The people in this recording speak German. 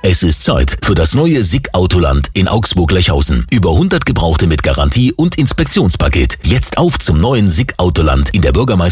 Es ist Zeit für das neue SICK Autoland in Augsburg-Lechhausen. Über 100 Gebrauchte mit Garantie und Inspektionspaket. Jetzt auf zum neuen SICK Autoland in der Bürgermeister